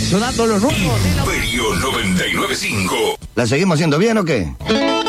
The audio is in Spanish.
Sonando los rumbos. Imperio 99.5. ¿La seguimos haciendo bien o qué?